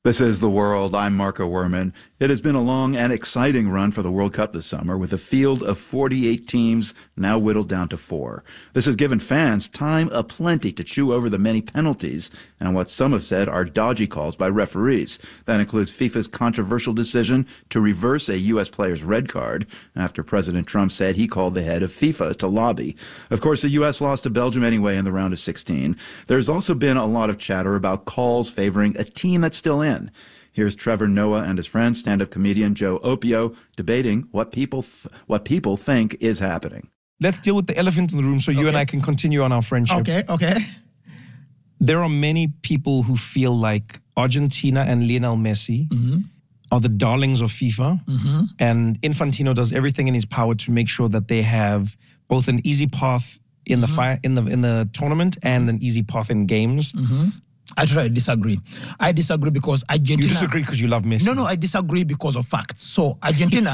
This is The World. I'm Marco Werman. It has been a long and exciting run for the World Cup this summer, with a field of 48 teams now whittled down to 4. This has given fans time aplenty to chew over the many penalties and what some have said are dodgy calls by referees. That includes FIFA's controversial decision to reverse a U.S. player's red card after President Trump said he called the head of FIFA to lobby. Of course, the U.S. lost to Belgium anyway in the round of 16. There's also been a lot of chatter about calls favoring a team that's still in. Here's Trevor Noah and his friend, stand-up comedian Joe Opio, debating what people think is happening. Let's deal with the elephant in the room so you and I can continue on our friendship. Okay. There are many people who feel like Argentina and Lionel Messi are the darlings of FIFA, and Infantino does everything in his power to make sure that they have both an easy path in the tournament and an easy path in games. Actually, I disagree. I disagree because Argentina... You disagree because you love Messi? No, I disagree because of facts. So, Argentina...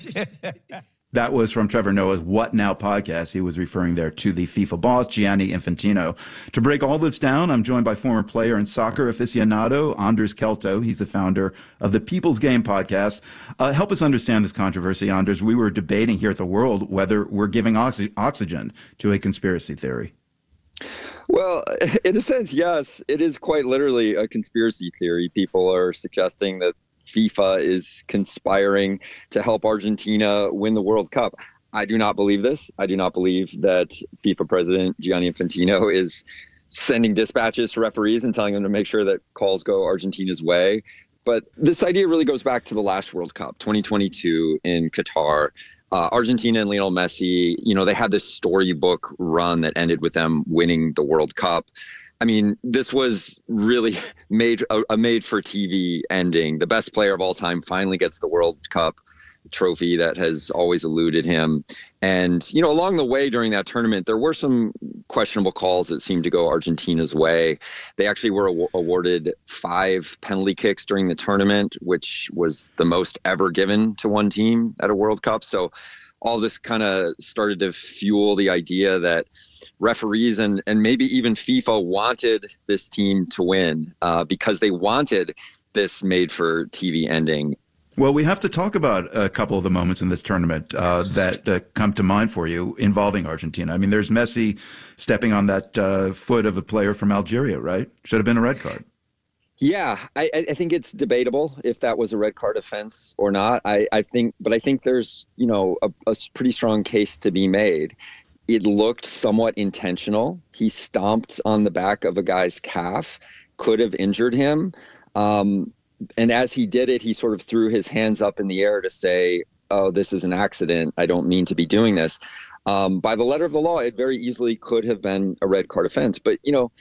That was from Trevor Noah's What Now podcast. He was referring there to the FIFA boss, Gianni Infantino. To break all this down, I'm joined by former player and soccer aficionado, Anders Kelto. He's the founder of the People's Game podcast. Help us understand this controversy, Anders. We were debating here at The World whether we're giving oxygen to a conspiracy theory. Well, in a sense, yes, it is quite literally a conspiracy theory. People are suggesting that FIFA is conspiring to help Argentina win the World Cup. I do not believe this. I do not believe that FIFA president Gianni Infantino is sending dispatches to referees and telling them to make sure that calls go Argentina's way. But this idea really goes back to the last World Cup, 2022 in Qatar. Argentina and Lionel Messi, they had this storybook run that ended with them winning the World Cup. I mean, this was really a made-for-TV ending. The best player of all time finally gets the World Cup trophy that has always eluded him. And, along the way during that tournament, there were some questionable calls that seemed to go Argentina's way. They actually were awarded 5 penalty kicks during the tournament, which was the most ever given to one team at a World Cup. So all this kind of started to fuel the idea that referees and maybe even FIFA wanted this team to win because they wanted this made-for-TV ending. Well, we have to talk about a couple of the moments in this tournament that come to mind for you involving Argentina. I mean, there's Messi stepping on that foot of a player from Algeria, right? Should have been a red card. Yeah, I think it's debatable if that was a red card offense or not. I think there's, a pretty strong case to be made. It looked somewhat intentional. He stomped on the back of a guy's calf, could have injured him. And as he did it, he sort of threw his hands up in the air to say, oh, this is an accident. I don't mean to be doing this. By the letter of the law, it very easily could have been a red card offense. But,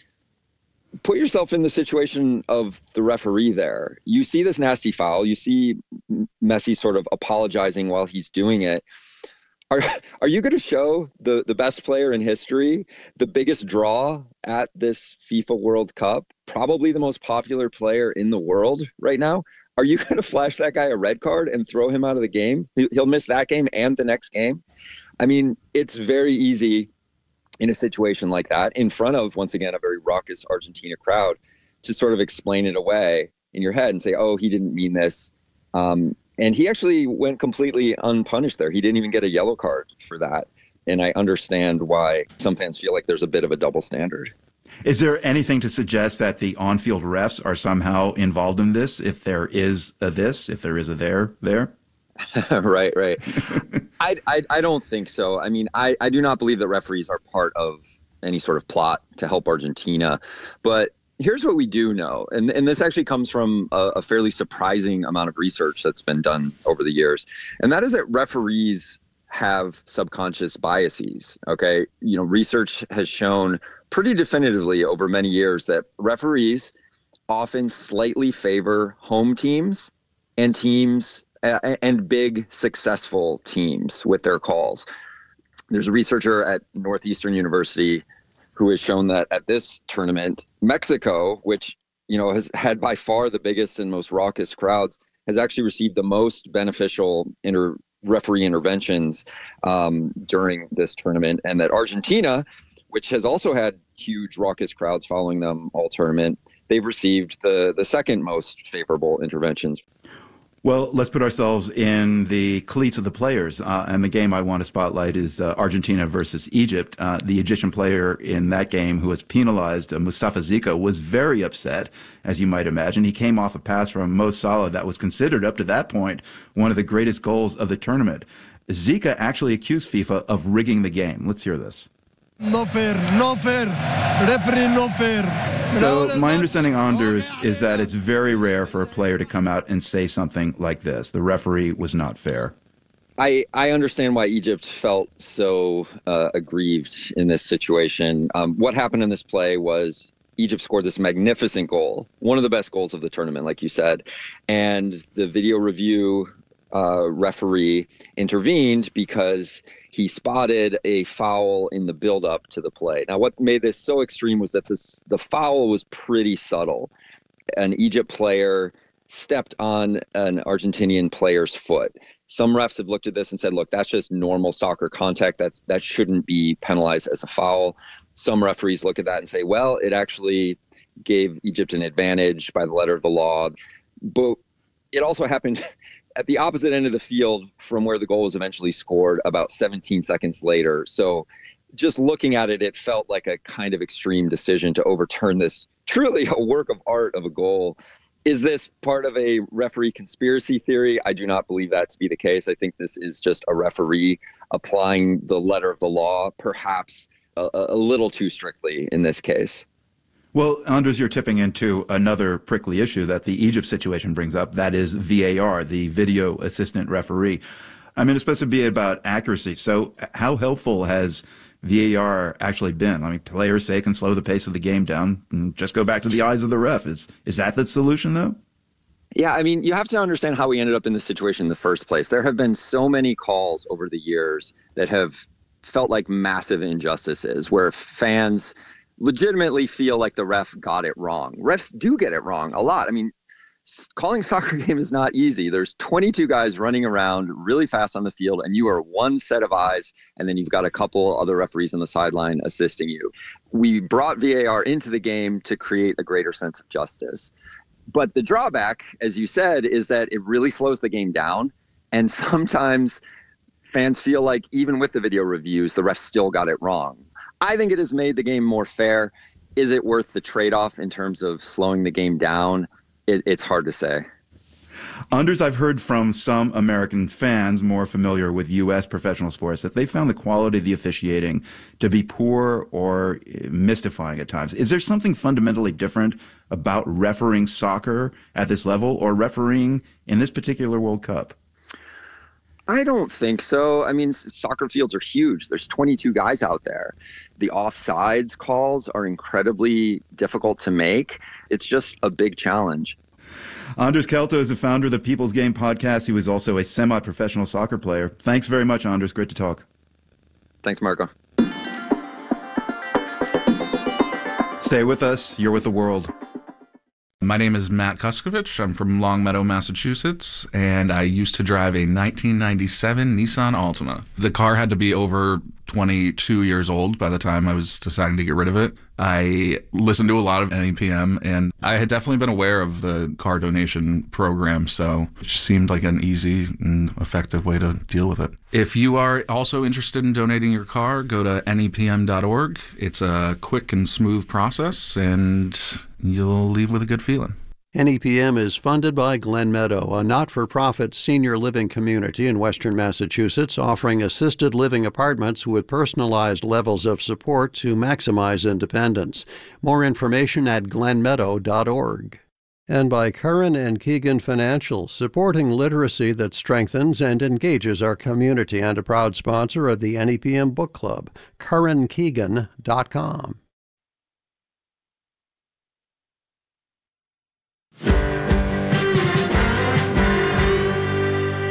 put yourself in the situation of the referee there. You see this nasty foul. You see Messi sort of apologizing while he's doing it. Are you going to show the best player in history, the biggest draw at this FIFA World Cup, probably the most popular player in the world right now? Are you going to flash that guy a red card and throw him out of the game? He'll miss that game and the next game. I mean, it's very easy in a situation like that, in front of, once again, a very raucous Argentina crowd, to sort of explain it away in your head and say, oh, he didn't mean this. And he actually went completely unpunished there. He didn't even get a yellow card for that. And I understand why some fans feel like there's a bit of a double standard. Is there anything to suggest that the on-field refs are somehow involved in this, if there is a this, if there is a there? Right. I don't think so. I mean, I do not believe that referees are part of any sort of plot to help Argentina. But here's what we do know, and this actually comes from a fairly surprising amount of research that's been done over the years, and that is that referees have subconscious biases, okay? Research has shown pretty definitively over many years that referees often slightly favor home teams and big successful teams with their calls. There's a researcher at Northeastern University who has shown that at this tournament, Mexico, which, has had by far the biggest and most raucous crowds, has actually received the most beneficial referee interventions during this tournament. And that Argentina, which has also had huge raucous crowds following them all tournament, they've received the second most favorable interventions. Well, let's put ourselves in the cleats of the players. And the game I want to spotlight is Argentina versus Egypt. The Egyptian player in that game who was penalized, Mustafa Zika, was very upset, as you might imagine. He came off a pass from Mo Salah that was considered, up to that point, one of the greatest goals of the tournament. Zika actually accused FIFA of rigging the game. Let's hear this. No fair, referee no fair. So my understanding, Anders, is that it's very rare for a player to come out and say something like this. The referee was not fair. I understand why Egypt felt so aggrieved in this situation. What happened in this play was Egypt scored this magnificent goal, one of the best goals of the tournament, like you said, and the video review referee intervened because he spotted a foul in the build-up to the play. Now, what made this so extreme was that the foul was pretty subtle. An Egypt player stepped on an Argentinian player's foot. Some refs have looked at this and said, look, that's just normal soccer contact. That shouldn't be penalized as a foul. Some referees look at that and say, well, it actually gave Egypt an advantage by the letter of the law. But it also happened at the opposite end of the field from where the goal was eventually scored about 17 seconds later. So just looking at it, it felt like a kind of extreme decision to overturn this truly a work of art of a goal. Is this part of a referee conspiracy theory? I do not believe that to be the case. I think this is just a referee applying the letter of the law, perhaps a little too strictly in this case. Well, Anders, you're tipping into another prickly issue that the Egypt situation brings up. That is VAR, the video assistant referee. I mean, it's supposed to be about accuracy. So how helpful has VAR actually been? I mean, players say it can slow the pace of the game down and just go back to the eyes of the ref. Is that the solution, though? Yeah, I mean, you have to understand how we ended up in this situation in the first place. There have been so many calls over the years that have felt like massive injustices where fans legitimately feel like the ref got it wrong. Refs do get it wrong a lot. I mean, calling soccer game is not easy. There's 22 guys running around really fast on the field, and you are one set of eyes, and then you've got a couple other referees on the sideline assisting you. We brought VAR into the game to create a greater sense of justice. But the drawback, as you said, is that it really slows the game down, and sometimes fans feel like even with the video reviews, the refs still got it wrong. I think it has made the game more fair. Is it worth the trade-off in terms of slowing the game down? It's hard to say. Anders, I've heard from some American fans more familiar with U.S. professional sports that they found the quality of the officiating to be poor or mystifying at times. Is there something fundamentally different about refereeing soccer at this level or refereeing in this particular World Cup? I don't think so. I mean, soccer fields are huge. There's 22 guys out there. The offsides calls are incredibly difficult to make. It's just a big challenge. Anders Kelto is the founder of the People's Game podcast. He was also a semi-professional soccer player. Thanks very much, Anders. Great to talk. Thanks, Marco. Stay with us. You're with the world. My name is Matt Kuskovich. I'm from Longmeadow, Massachusetts, and I used to drive a 1997 Nissan Altima. The car had to be over 22 years old by the time I was deciding to get rid of it. I listened to a lot of NEPM, and I had definitely been aware of the car donation program, so it just seemed like an easy and effective way to deal with it. If you are also interested in donating your car, go to nepm.org. It's a quick and smooth process, and you'll leave with a good feeling. NEPM is funded by Glen Meadow, a not-for-profit senior living community in western Massachusetts offering assisted living apartments with personalized levels of support to maximize independence. More information at glenmeadow.org. And by Curran and Keegan Financial, supporting literacy that strengthens and engages our community, and a proud sponsor of the NEPM Book Club, currankeegan.com.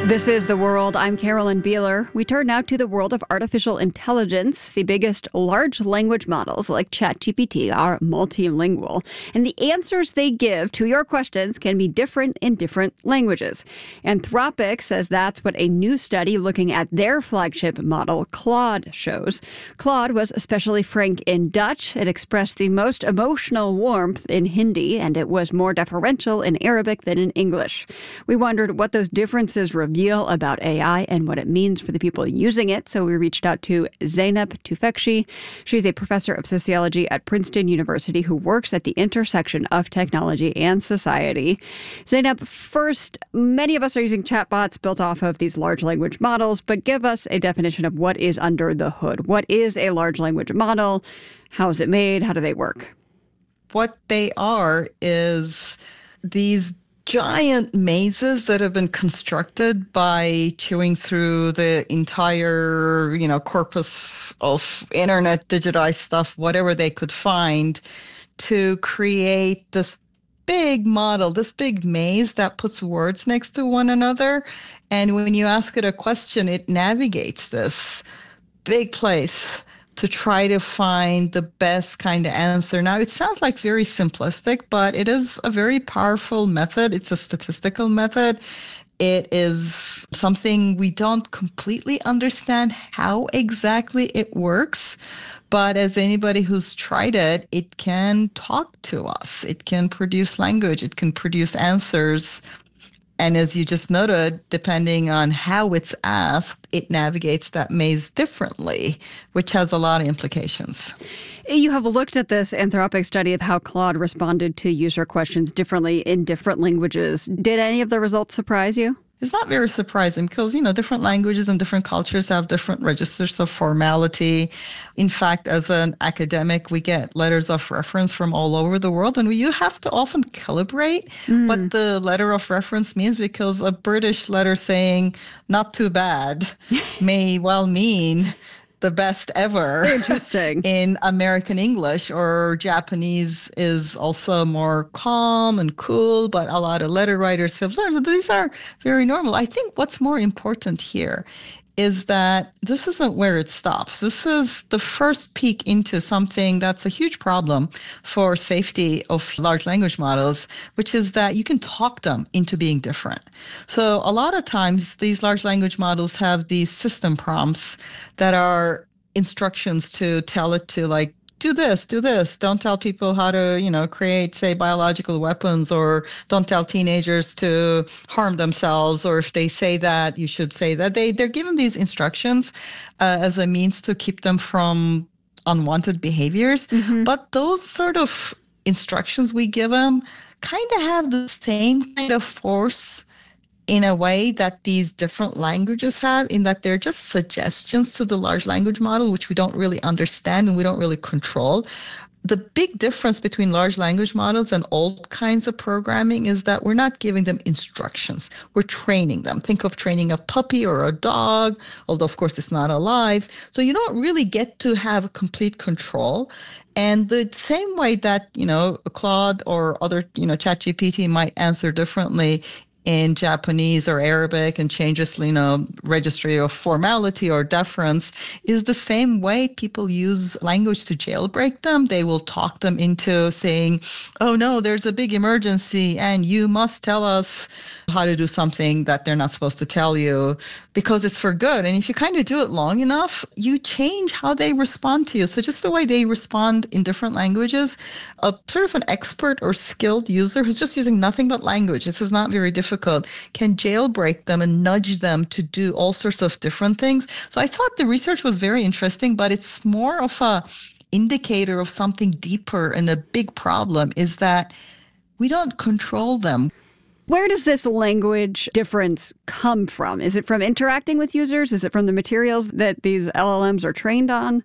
This is The World. I'm Carolyn Beeler. We turn now to the world of artificial intelligence. The biggest large language models like ChatGPT are multilingual, and the answers they give to your questions can be different in different languages. Anthropic says that's what a new study looking at their flagship model, Claude, shows. Claude was especially frank in Dutch. It expressed the most emotional warmth in Hindi, and it was more deferential in Arabic than in English. We wondered what those differences reveal about AI and what it means for the people using it. So we reached out to Zeynep Tufekci. She's a professor of sociology at Princeton University who works at the intersection of technology and society. Zeynep, first, many of us are using chatbots built off of these large language models, but give us a definition of what is under the hood. What is a large language model? How is it made? How do they work? What they are is these giant mazes that have been constructed by chewing through the entire, corpus of internet digitized stuff, whatever they could find, to create this big model, this big maze that puts words next to one another. And when you ask it a question, it navigates this big place to try to find the best kind of answer. Now, it sounds like very simplistic, but it is a very powerful method. It's a statistical method. It is something we don't completely understand how exactly it works. But as anybody who's tried it, it can talk to us. It can produce language. It can produce answers. And as you just noted, depending on how it's asked, it navigates that maze differently, which has a lot of implications. You have looked at this Anthropic study of how Claude responded to user questions differently in different languages. Did any of the results surprise you? It's not very surprising because, different languages and different cultures have different registers of formality. In fact, as an academic, we get letters of reference from all over the world, and you have to often calibrate what the letter of reference means, because a British letter saying not too bad may well mean the best ever. Interesting. In American English, or Japanese is also more calm and cool, but a lot of letter writers have learned that these are very normal. I think what's more important here is that this isn't where it stops. This is the first peek into something that's a huge problem for safety of large language models, which is that you can talk them into being different. So a lot of times these large language models have these system prompts that are instructions to tell it to, like, do this, don't tell people how to, create, say, biological weapons, or don't tell teenagers to harm themselves, or if they say that, you should say that. They're given these instructions as a means to keep them from unwanted behaviors. But those sort of instructions we give them kind of have the same kind of force in a way that these different languages have, in that they're just suggestions to the large language model, which we don't really understand and we don't really control. The big difference between large language models and old kinds of programming is that we're not giving them instructions. We're training them. Think of training a puppy or a dog, although, of course, it's not alive. So you don't really get to have complete control. And the same way that, Claude or other, ChatGPT might answer differently in Japanese or Arabic and changes, registry of formality or deference, is the same way people use language to jailbreak them. They will talk them into saying, oh no, there's a big emergency and you must tell us how to do something that they're not supposed to tell you because it's for good. And if you kind of do it long enough, you change how they respond to you. So just the way they respond in different languages, a sort of an expert or skilled user who's just using nothing but language, this is not very difficult, can jailbreak them and nudge them to do all sorts of different things. So I thought the research was very interesting, but it's more of a indicator of something deeper, and a big problem is that we don't control them. Where does this language difference come from? Is it from interacting with users? Is it from the materials that these LLMs are trained on?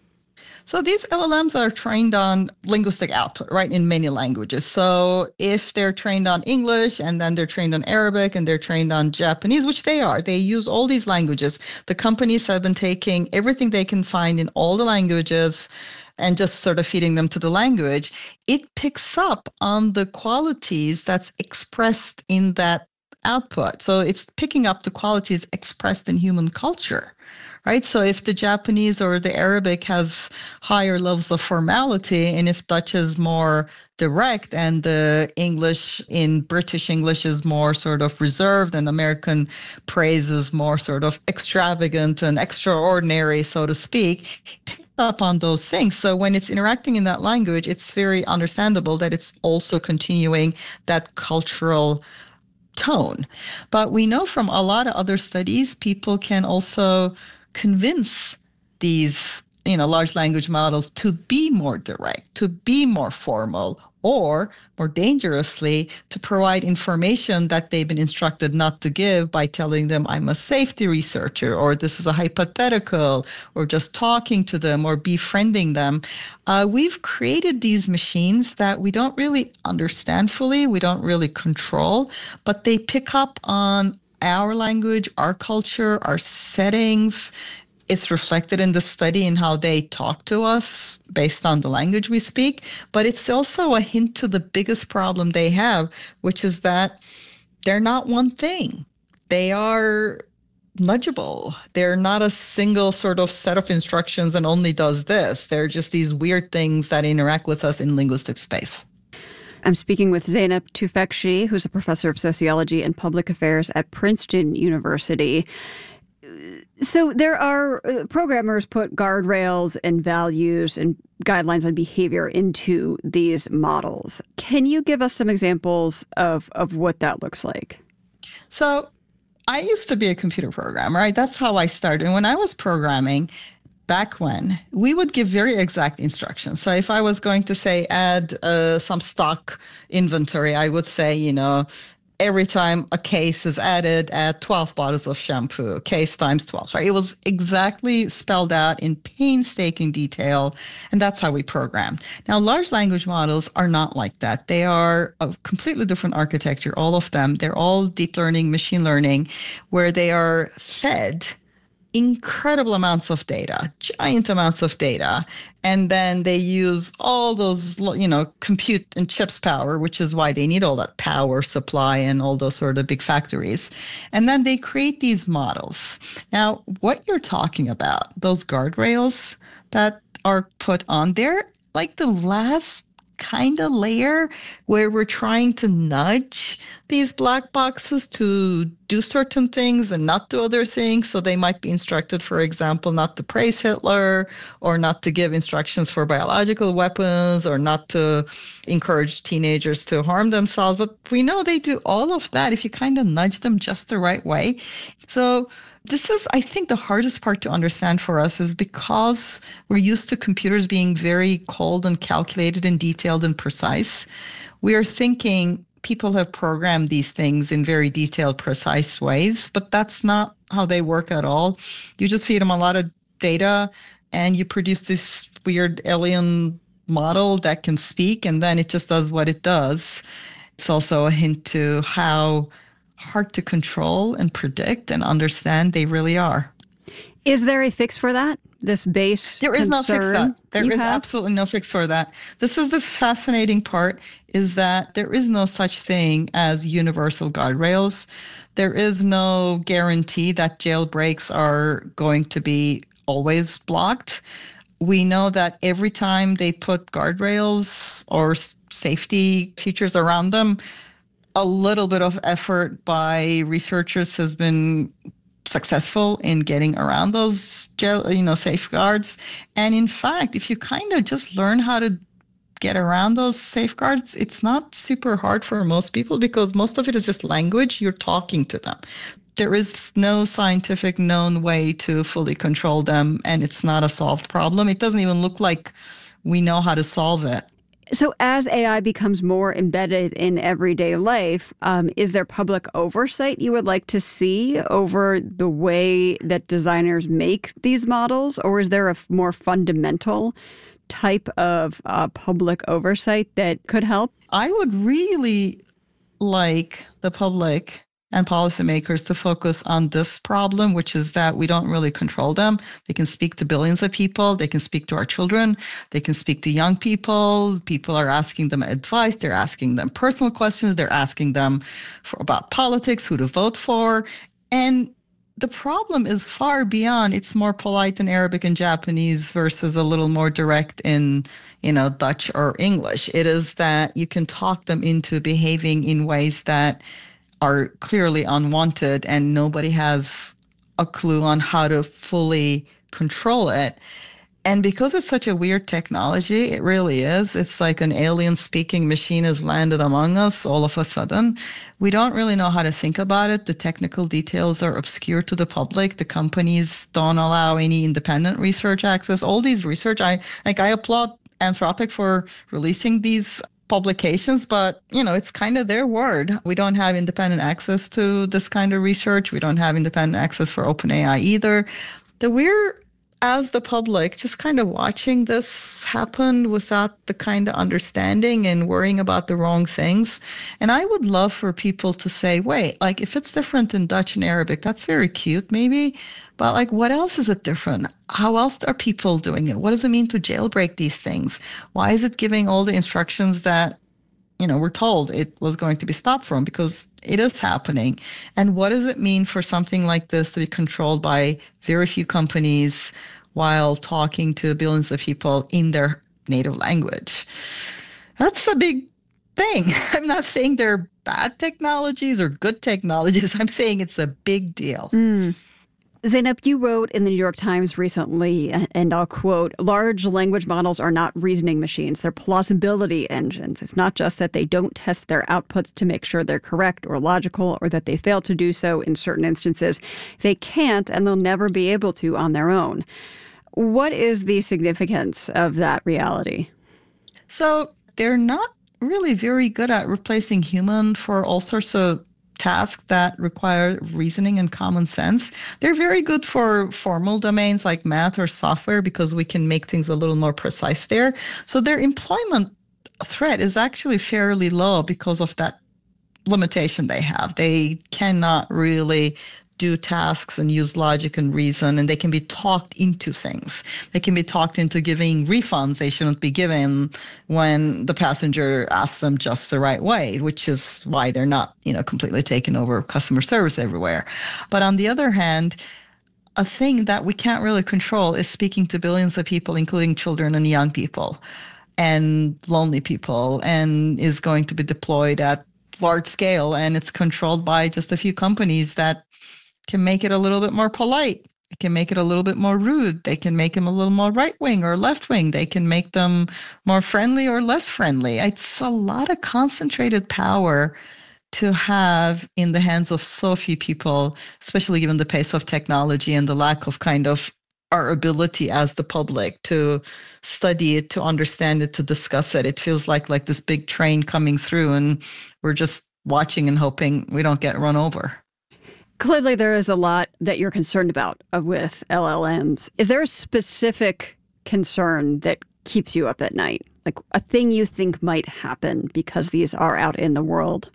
So these LLMs are trained on linguistic output, right, in many languages. So if they're trained on English, and then they're trained on Arabic, and they're trained on Japanese, which they are, they use all these languages. The companies have been taking everything they can find in all the languages and just sort of feeding them to the language. It picks up on the qualities that's expressed in that output. So it's picking up the qualities expressed in human culture, right? So if the Japanese or the Arabic has higher levels of formality, and if Dutch is more direct, and the English in British English is more sort of reserved, and American praise is more sort of extravagant and extraordinary, so to speak, pick up on those things. So when it's interacting in that language, it's very understandable that it's also continuing that cultural tone. But we know from a lot of other studies, people can also convince these large language models to be more direct, to be more formal, or more dangerously, to provide information that they've been instructed not to give by telling them, I'm a safety researcher, or this is a hypothetical, or just talking to them or befriending them. We've created these machines that we don't really understand fully, we don't really control, but they pick up on our language, our culture, our settings. It's reflected in the study in how they talk to us based on the language we speak, but it's also a hint to the biggest problem they have, which is that they're not one thing. They are nudgeable. They're not a single sort of set of instructions and only does this. They're just these weird things that interact with us in linguistic space. I'm speaking with Zeynep Tufekci, who's a professor of sociology and public affairs at Princeton University. So there are programmers put guardrails and values and guidelines on behavior into these models. Can you give us some examples of what that looks like? So I used to be a computer programmer, right? That's how I started. And when I was programming, back when, we would give very exact instructions. So if I was going to say add some stock inventory, I would say, every time a case is added, add 12 bottles of shampoo, case times 12, right? It was exactly spelled out in painstaking detail, and that's how we programmed. Now, large language models are not like that. They are a completely different architecture, all of them. They're all deep learning, machine learning, where they are fed incredible amounts of data, giant amounts of data, and then they use all those, compute and chips power, which is why they need all that power supply and all those sort of big factories. And then they create these models. Now, what you're talking about, those guardrails that are put on there, like the last kind of layer where we're trying to nudge these black boxes to do certain things and not do other things. So they might be instructed, for example, not to praise Hitler, or not to give instructions for biological weapons, or not to encourage teenagers to harm themselves. But we know they do all of that if you kind of nudge them just the right way. So this is, I think, the hardest part to understand for us, is because we're used to computers being very cold and calculated and detailed and precise. We are thinking people have programmed these things in very detailed, precise ways, but that's not how they work at all. You just feed them a lot of data and you produce this weird alien model that can speak, and then it just does what it does. It's also a hint to how hard to control and predict and understand they really are. Is there a fix for that? This base There is no fix for that. There is have? absolutely no fix for that. This is the fascinating part, is that there is no such thing as universal guardrails. There is no guarantee that jailbreaks are going to be always blocked. We know that every time they put guardrails or safety features around them, a little bit of effort by researchers has been successful in getting around those safeguards. And in fact, if you kind of just learn how to get around those safeguards, it's not super hard for most people, because most of it is just language. You're talking to them. There is no scientific known way to fully control them, and it's not a solved problem. It doesn't even look like we know how to solve it. So as AI becomes more embedded in everyday life, is there public oversight you would like to see over the way that designers make these models? Or is there a more fundamental type of public oversight that could help? I would really like the public and policymakers to focus on this problem, which is that we don't really control them. They can speak to billions of people. They can speak to our children. They can speak to young people. People are asking them advice. They're asking them personal questions. They're asking them about politics, who to vote for. And the problem is far beyond it's more polite in Arabic and Japanese versus a little more direct in, Dutch or English. It is that you can talk them into behaving in ways that are clearly unwanted and nobody has a clue on how to fully control it. And because it's such a weird technology, it really is. It's like an alien speaking machine has landed among us all of a sudden. We don't really know how to think about it. The technical details are obscure to the public. The companies don't allow any independent research access. All these research, I applaud Anthropic for releasing these publications, but it's kind of their word. We don't have independent access to this kind of research. We don't have independent access for OpenAI either. We're, as the public, just kind of watching this happen without the kind of understanding and worrying about the wrong things. And I would love for people to say, wait, like if it's different in Dutch and Arabic, that's very cute maybe, but like what else is it different? How else are people doing it? What does it mean to jailbreak these things? Why is it giving all the instructions that we're told it was going to be stopped from, because it is happening? And what does it mean for something like this to be controlled by very few companies while talking to billions of people in their native language? That's a big thing. I'm not saying they're bad technologies or good technologies. I'm saying it's a big deal. Zeynep, you wrote in the New York Times recently, and I'll quote, "Large language models are not reasoning machines. They're plausibility engines. It's not just that they don't test their outputs to make sure they're correct or logical, or that they fail to do so in certain instances. They can't, and they'll never be able to on their own." What is the significance of that reality? So they're not really very good at replacing human for all sorts of tasks that require reasoning and common sense. They're very good for formal domains like math or software because we can make things a little more precise there. So their employment threat is actually fairly low because of that limitation they have. They cannot really do tasks and use logic and reason, and they can be talked into things. They can be talked into giving refunds they shouldn't be given when the passenger asks them just the right way, which is why they're not, completely taking over customer service everywhere. But on the other hand, a thing that we can't really control is speaking to billions of people, including children and young people and lonely people, and is going to be deployed at large scale, and it's controlled by just a few companies that can make it a little bit more polite. It can make it a little bit more rude. They can make them a little more right-wing or left-wing. They can make them more friendly or less friendly. It's a lot of concentrated power to have in the hands of so few people, especially given the pace of technology and the lack of kind of our ability as the public to study it, to understand it, to discuss it. It feels like this big train coming through, and we're just watching and hoping we don't get run over. Clearly, there is a lot that you're concerned about with LLMs. Is there a specific concern that keeps you up at night? Like a thing you think might happen because these are out in the world?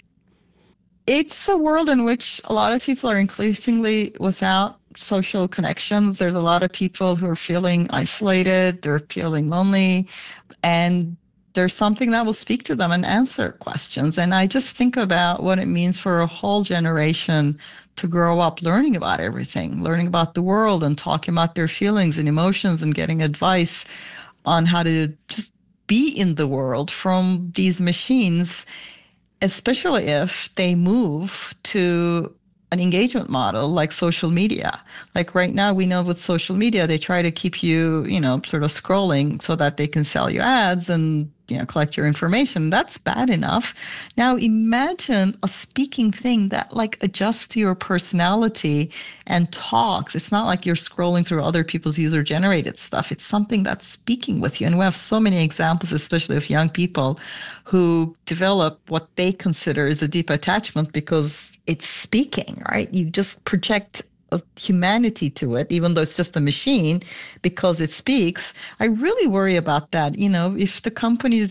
It's a world in which a lot of people are increasingly without social connections. There's a lot of people who are feeling isolated, they're feeling lonely, and there's something that will speak to them and answer questions. And I just think about what it means for a whole generation to grow up learning about everything, learning about the world and talking about their feelings and emotions and getting advice on how to just be in the world from these machines, especially if they move to an engagement model like social media. Like right now, we know with social media, they try to keep you, sort of scrolling so that they can sell you ads and, collect your information. That's bad enough. Now imagine a speaking thing that adjusts to your personality and talks. It's not like you're scrolling through other people's user-generated stuff. It's something that's speaking with you. And we have so many examples, especially of young people who develop what they consider is a deep attachment because it's speaking, right? You just project a humanity to it, even though it's just a machine, because it speaks. I really worry about that. If the companies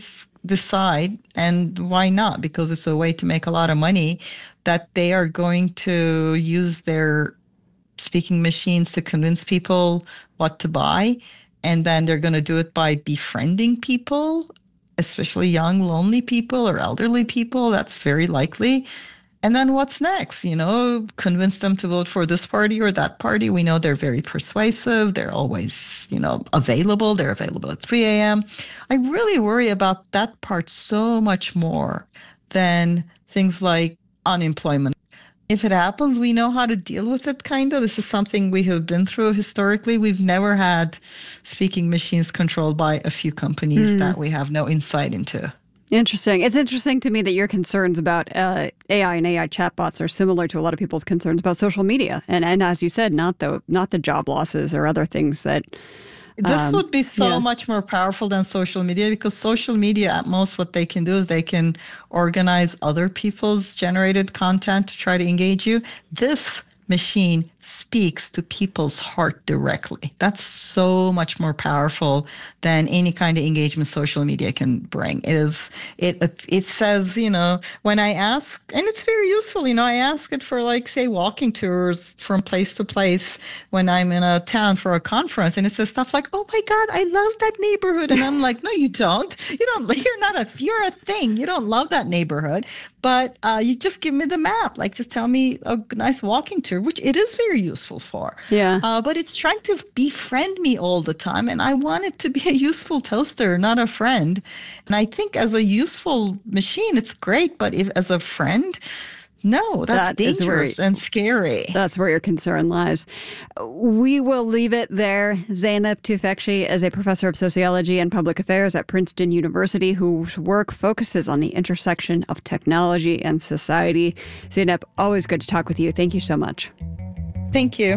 decide, and why not? Because it's a way to make a lot of money, that they are going to use their speaking machines to convince people what to buy. And then they're going to do it by befriending people, especially young, lonely people or elderly people. That's very likely. And then what's next? Convince them to vote for this party or that party. We know they're very persuasive. They're always, available. They're available at 3 a.m. I really worry about that part so much more than things like unemployment. If it happens, we know how to deal with it, kind of. This is something we have been through historically. We've never had speaking machines controlled by a few companies that we have no insight into. Interesting. It's interesting to me that your concerns about AI and AI chatbots are similar to a lot of people's concerns about social media. And as you said, not the job losses or other things that... This would be so much more powerful than social media, because social media, at most, what they can do is they can organize other people's generated content to try to engage you. This machine speaks to people's heart directly. That's so much more powerful than any kind of engagement social media can bring. It says, when I ask, and it's very useful, I ask it for, like, say, walking tours from place to place when I'm in a town for a conference, and it says stuff like, oh my God, I love that neighborhood. And I'm like, no, you don't. You're a thing. You don't love that neighborhood, but you just give me the map. Like, just tell me a nice walking tour, which it is very useful for. Yeah. But it's trying to befriend me all the time, and I want it to be a useful toaster, not a friend. And I think as a useful machine, it's great, but if as a friend, no, that's dangerous and scary. That's where your concern lies. We will leave it there. Zeynep Tufekci is a professor of sociology and public affairs at Princeton University whose work focuses on the intersection of technology and society. Zeynep, always good to talk with you. Thank you so much. Thank you.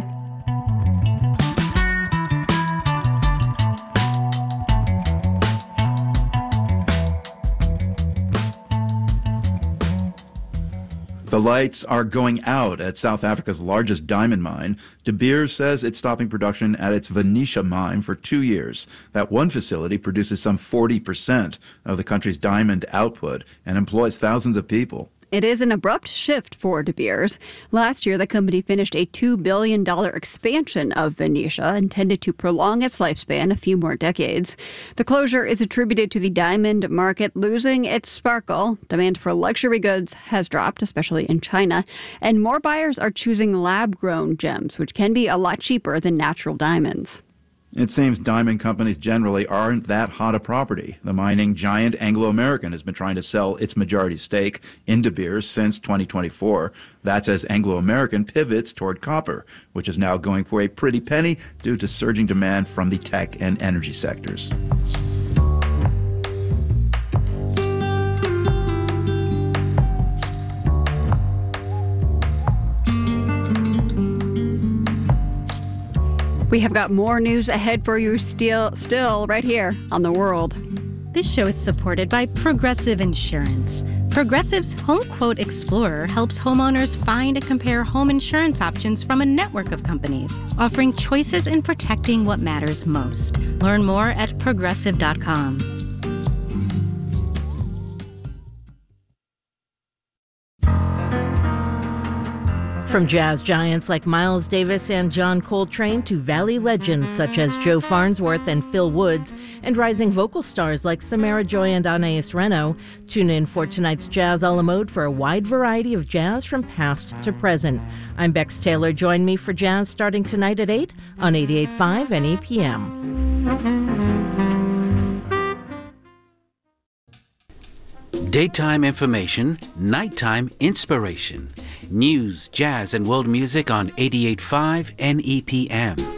The lights are going out at South Africa's largest diamond mine. De Beers says it's stopping production at its Venetia mine for 2 years. That one facility produces some 40% of the country's diamond output and employs thousands of people. It is an abrupt shift for De Beers. Last year, the company finished a $2 billion expansion of Venetia, intended to prolong its lifespan a few more decades. The closure is attributed to the diamond market losing its sparkle. Demand for luxury goods has dropped, especially in China, and more buyers are choosing lab-grown gems, which can be a lot cheaper than natural diamonds. It seems diamond companies generally aren't that hot a property. The mining giant Anglo American has been trying to sell its majority stake in De Beers since 2024. That's as Anglo American pivots toward copper, which is now going for a pretty penny due to surging demand from the tech and energy sectors. We have got more news ahead for you still right here on The World. This show is supported by Progressive Insurance. Progressive's Home Quote Explorer helps homeowners find and compare home insurance options from a network of companies, offering choices in protecting what matters most. Learn more at progressive.com. From jazz giants like Miles Davis and John Coltrane to valley legends such as Joe Farnsworth and Phil Woods, and rising vocal stars like Samara Joy and Anais Reno, tune in for tonight's Jazz a la Mode for a wide variety of jazz from past to present. I'm Bex Taylor. Join me for jazz starting tonight at 8 on 88.5 and EPM. Daytime information, nighttime inspiration. News, jazz, and world music on 88.5 NEPM.